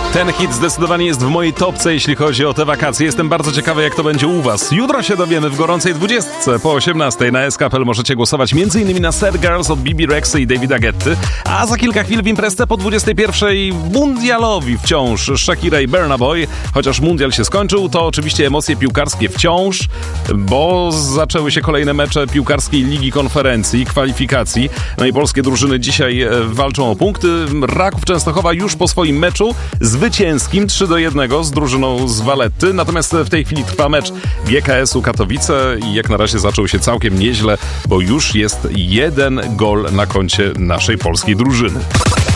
Ten hit zdecydowanie jest w mojej topce, jeśli chodzi o te wakacje. Jestem bardzo ciekawy, jak to będzie u was. Jutro się dowiemy w gorącej 20 po 18 na SKPL możecie głosować m.in. na Sad Girls od Bibi Rexy i Davida Guetty, a za kilka chwil w imprezę po 21 mundialowi wciąż Shakira i Burna Boy. Chociaż mundial się skończył, to oczywiście emocje piłkarskie wciąż, bo zaczęły się kolejne mecze piłkarskiej Ligi Konferencji, kwalifikacji. No i polskie drużyny dzisiaj walczą o punkty. Raków Częstochowa już po swoim meczu zwycięskim 3-1 z drużyną z Valetty. Natomiast w tej chwili trwa mecz GKS-u Katowice i jak na razie zaczął się całkiem nieźle, bo już jest 1 gol na koncie naszej polskiej drużyny.